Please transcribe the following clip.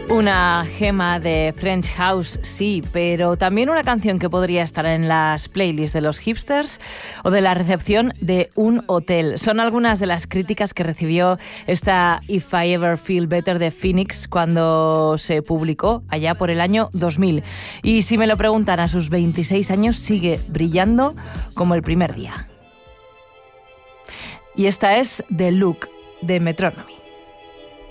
Una gema de French House, sí, pero también una canción que podría estar en las playlists de los hipsters o de la recepción de un hotel. Son algunas de las críticas que recibió esta If I Ever Feel Better de Phoenix cuando se publicó allá por el año 2000. Y si me lo preguntan, a sus 26 años sigue brillando como el primer día. Y esta es The Look de Metronomy.